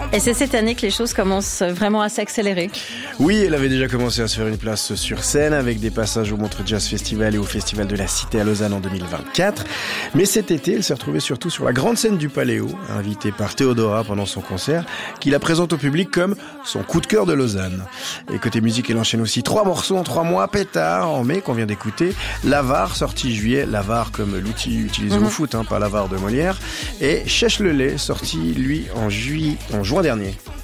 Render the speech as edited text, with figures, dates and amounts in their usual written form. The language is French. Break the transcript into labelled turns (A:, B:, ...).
A: Et c'est cette année que les choses commencent vraiment à s'accélérer.
B: Oui, elle avait déjà commencé à se faire une place sur scène avec des passages au Montreux Jazz Festival et au Festival de la Cité à Lausanne en 2024. Mais cet été, elle s'est retrouvée surtout sur la grande scène du Paléo, invitée par Théodora pendant son concert, qui la présente au public comme son coup de cœur de Lausanne. Et côté musique, elle enchaîne aussi 3 morceaux en 3 mois, Pétard en mai qu'on vient d'écouter, L'Avare sorti juillet, L'Avare comme l'outil utilisé au foot, pas l'Avare de Molière, et Chèche le lait sorti lui en juin dernier.